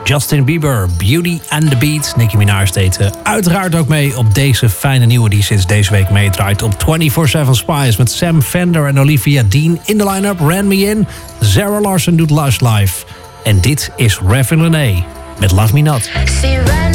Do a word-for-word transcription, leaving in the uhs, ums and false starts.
Justin Bieber, Beauty and the Beat. Nicki Minaj deed uh, uiteraard ook mee op deze fijne nieuwe die sinds deze week meedraait op vierentwintig zeven Spice met Sam Fender en Olivia Dean in de line-up. Ran Me In, Zara Larsson doet Lush Live. En dit is Revin René met Love Me Not. She ran